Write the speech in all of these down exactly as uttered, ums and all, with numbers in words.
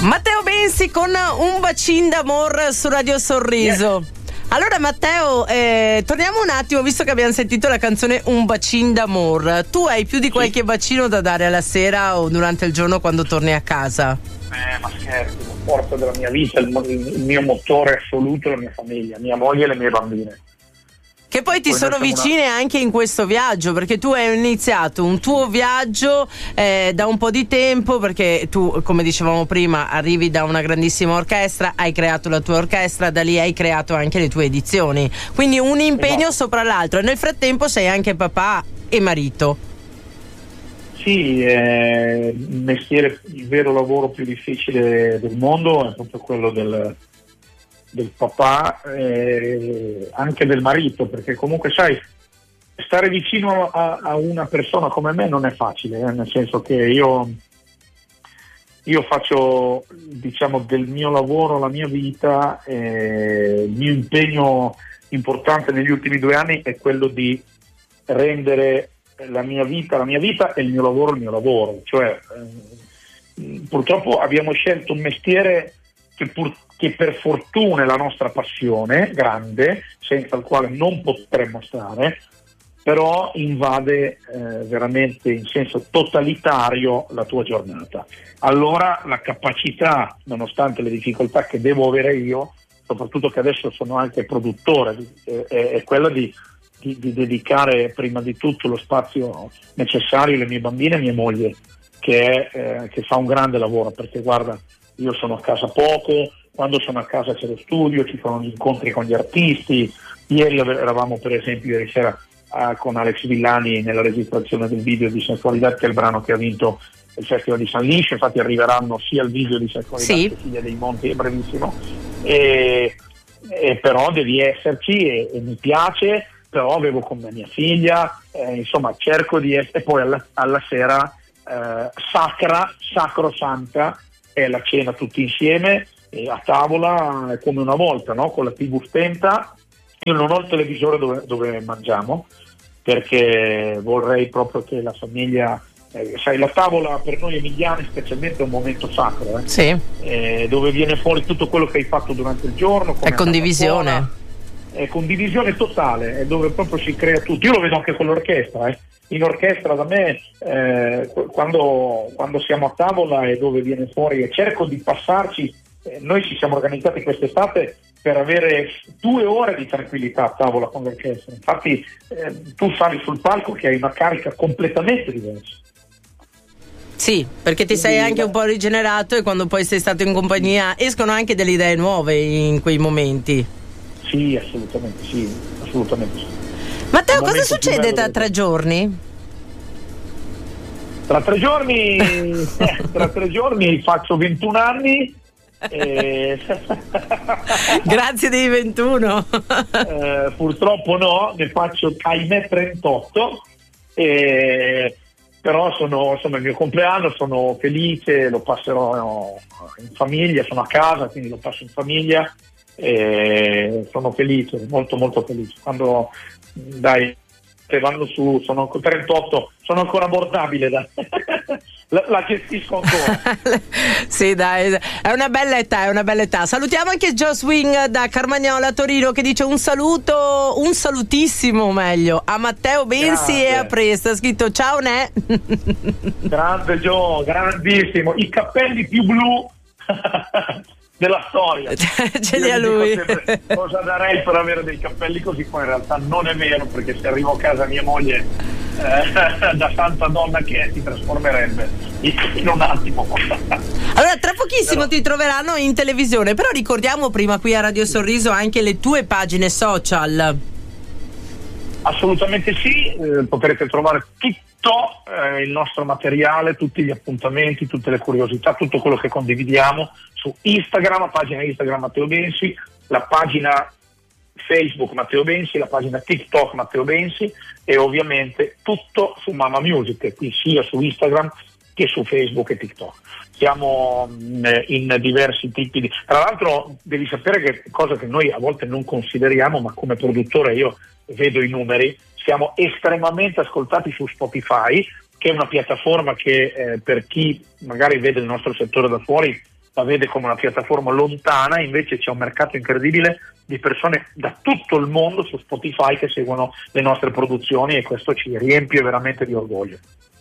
Matteo Bensi con Un bacin d'amor su Radio Sorriso. Yes. Allora Matteo, eh, torniamo un attimo, visto che abbiamo sentito la canzone Un bacin d'amor. Tu hai più di qualche sì. bacino da dare alla sera o durante il giorno quando torni a casa? Eh, ma scherzo, la forza della mia vita, il, il mio motore assoluto è la mia famiglia, mia moglie e le mie bambine. Che poi ti poi sono vicine una... anche in questo viaggio, perché tu hai iniziato un tuo viaggio eh, da un po' di tempo, perché tu, come dicevamo prima, arrivi da una grandissima orchestra, hai creato la tua orchestra, da lì hai creato anche le tue edizioni, quindi un impegno esatto. sopra l'altro, e nel frattempo sei anche papà e marito. Sì, eh, il mestiere, il vero lavoro più difficile del mondo è proprio quello del del papà e anche del marito, perché comunque sai, stare vicino a, a una persona come me non è facile, eh? Nel senso che io io faccio, diciamo, del mio lavoro la mia vita, e il mio impegno importante negli ultimi due anni è quello di rendere la mia vita la mia vita e il mio lavoro il mio lavoro, cioè eh, purtroppo abbiamo scelto un mestiere che pur che per fortuna è la nostra passione grande, senza il quale non potremmo stare, però invade eh, veramente in senso totalitario la tua giornata. Allora la capacità, nonostante le difficoltà che devo avere io, soprattutto che adesso sono anche produttore, eh, è quella di, di, di dedicare prima di tutto lo spazio necessario alle mie bambine e mia moglie, che, è, eh, che fa un grande lavoro, perché guarda, io sono a casa poco, quando sono a casa c'è lo studio, ci sono gli incontri con gli artisti. Ieri eravamo per esempio ieri sera uh, con Alex Villani nella registrazione del video di Sensualità, che è il brano che ha vinto il Festival di San Liscio, infatti arriveranno sia il video di Sensualità sì. che Figlia dei Monti, è brevissimo, e, e però devi esserci e, e mi piace, però avevo con me mia figlia, eh, insomma cerco di essere, e poi alla, alla sera eh, sacra, sacrosanta è la cena tutti insieme, e a tavola è come una volta, no? Con la tivù spenta. Io non ho il televisore dove, dove mangiamo, perché vorrei proprio che la famiglia, eh, sai, la tavola per noi emiliani specialmente è un momento sacro, eh? Sì. Eh, dove viene fuori tutto quello che hai fatto durante il giorno, è condivisione, è condivisione totale, è dove proprio si crea tutto. Io lo vedo anche con l'orchestra, eh. In orchestra da me eh, quando, quando siamo a tavola è dove viene fuori, e cerco di passarci. Eh, noi ci siamo organizzati quest'estate per avere due ore di tranquillità a tavola con l'orchestra. Infatti eh, tu sali sul palco che hai una carica completamente diversa. Sì, perché ti sei anche un po' rigenerato, e quando poi sei stato in compagnia escono anche delle idee nuove in quei momenti. Sì, assolutamente sì, assolutamente sì. Matteo, cosa succede tra tre giorni? Tra tre giorni eh, tra tre giorni faccio ventuno anni. E... Grazie dei ventuno. eh, purtroppo no, ne faccio ahimè trentotto, e... però sono, insomma, il mio compleanno, sono felice, lo passerò in famiglia, sono a casa quindi lo passo in famiglia, e sono felice, molto molto felice. Quando dai vanno su, sono trentotto, sono ancora abbordabile, dai. la, la gestisco ancora. Sì, dai, è una bella età, è una bella età. Salutiamo anche Joe Swing da Carmagnola, Torino, che dice un saluto, un salutissimo meglio, a Matteo Bensi. Grazie. E a presto. Ha scritto ciao ne. Grande Joe, grandissimo, i cappelli più blu della storia. Ce li ha lui. Sempre, cosa darei per avere dei cappelli così? Poi in realtà non è vero, perché se arrivo a casa mia moglie eh, da santa donna che è, si trasformerebbe in un attimo. Allora tra pochissimo però ti troveranno in televisione, però ricordiamo prima qui a Radio Sorriso anche le tue pagine social. Assolutamente sì, eh, potrete trovare tutto eh, il nostro materiale, tutti gli appuntamenti, tutte le curiosità, tutto quello che condividiamo su Instagram, la pagina Instagram Matteo Bensi, la pagina Facebook Matteo Bensi, la pagina TikTok Matteo Bensi, e ovviamente tutto su Mama Music, qui sia su Instagram che su Facebook e TikTok. Siamo mh, in diversi tipi di... Tra l'altro devi sapere che cosa che noi a volte non consideriamo, ma come produttore io vedo i numeri, siamo estremamente ascoltati su Spotify, che è una piattaforma che eh, per chi magari vede il nostro settore da fuori la vede come una piattaforma lontana, invece c'è un mercato incredibile di persone da tutto il mondo su Spotify che seguono le nostre produzioni, e questo ci riempie veramente di orgoglio.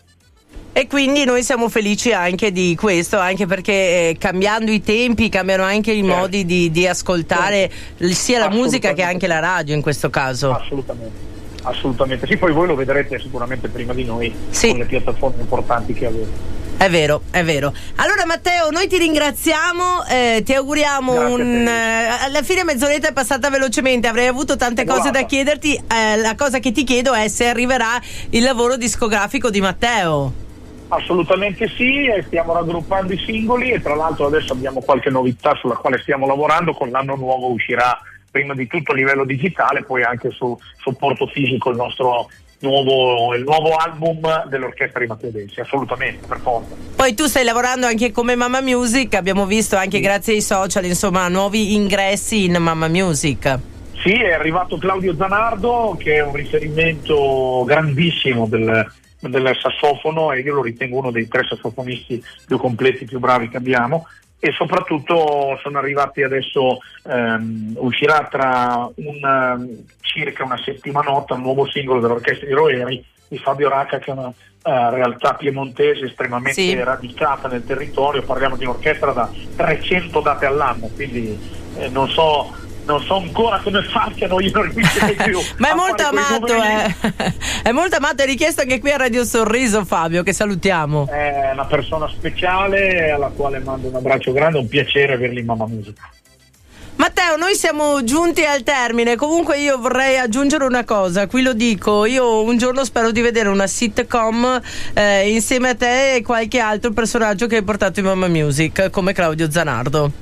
E quindi noi siamo felici anche di questo, anche perché eh, cambiando i tempi cambiano anche i certo. modi di, di ascoltare certo. sia la musica che anche la radio in questo caso. Assolutamente. Assolutamente sì, poi voi lo vedrete sicuramente prima di noi sì. con le piattaforme importanti che avete. È vero, è vero. Allora Matteo, noi ti ringraziamo, eh, ti auguriamo Grazie un... Eh, alla fine mezz'oretta è passata velocemente, avrei avuto tante cose Guarda. da chiederti, eh, la cosa che ti chiedo è se arriverà il lavoro discografico di Matteo. Assolutamente sì, e stiamo raggruppando i singoli, e tra l'altro adesso abbiamo qualche novità sulla quale stiamo lavorando. Con l'anno nuovo uscirà prima di tutto a livello digitale, poi anche su supporto fisico il nostro nuovo, il nuovo album dell'Orchestra di Matteo Bensi, assolutamente, per forza. Poi tu stai lavorando anche come Mamma Music, abbiamo visto anche sì. grazie ai social, insomma, nuovi ingressi in Mamma Music. Sì, è arrivato Claudio Zanardo, che è un riferimento grandissimo del, del sassofono, e io lo ritengo uno dei tre sassofonisti più completi, più bravi che abbiamo. E soprattutto sono arrivati adesso, ehm, uscirà tra un, circa una settimanotta un nuovo singolo dell'Orchestra di Roeri di Fabio Racca, che è una uh, realtà piemontese estremamente sì. radicata nel territorio. Parliamo di un'orchestra da trecento date all'anno, quindi eh, non so non so ancora come facciano, io non riuscirei più. Ma è molto amato, eh. è molto amato, è richiesto anche qui a Radio Sorriso, Fabio, che salutiamo. È una persona speciale alla quale mando un abbraccio grande, un piacere averli in Mamma Music. Matteo, noi siamo giunti al termine. Comunque io vorrei aggiungere una cosa, qui lo dico, io un giorno spero di vedere una sitcom eh, insieme a te e qualche altro personaggio che hai portato in Mamma Music, come Claudio Zanardo.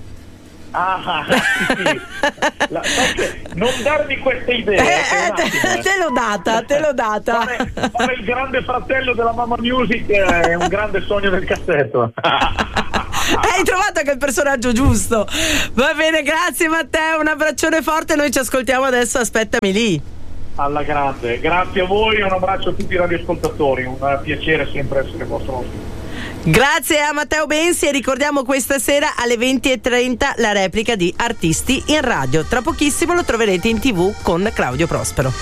Ah, sì, sì. La, non darmi queste idee, eh, te, attimo, te l'ho data, te l'ho data. Fare, fare il grande fratello della Mamma Music è un grande sogno del cassetto. Hai trovato anche il personaggio giusto. Va bene, grazie Matteo, un abbraccione forte, noi ci ascoltiamo adesso, aspettami lì. Alla grande, grazie a voi, un abbraccio a tutti i radioascoltatori, un piacere sempre essere vostro ospite. Grazie a Matteo Bensi, e ricordiamo questa sera alle venti e trenta la replica di Artisti in Radio. Tra pochissimo lo troverete in tv con Claudio Prospero.